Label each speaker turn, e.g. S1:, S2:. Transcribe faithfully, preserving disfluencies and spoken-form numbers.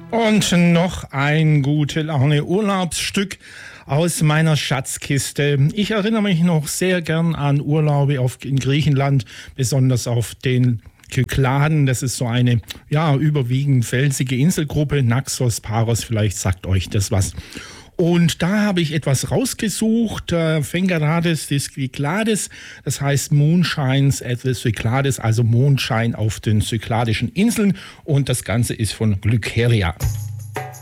S1: Und noch ein gute Laune Urlaubsstück aus meiner Schatzkiste. Ich erinnere mich noch sehr gern an Urlaube auf, in Griechenland, besonders auf den Kykladen. Das ist so eine, ja, überwiegend felsige Inselgruppe. Naxos, Paros, vielleicht sagt euch das was. Und da habe ich etwas rausgesucht, äh, Fengerades des Kyklades, das heißt Moonshines at the Cyclades, also Mondschein auf den Cykladischen Inseln. Und das Ganze ist von Glykeria.